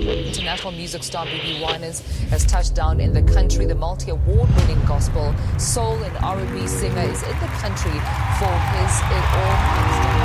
International music star BB Winans has touched down in the country. The multi-award-winning gospel, soul and R&B singer is in the country for his It All Comes Down.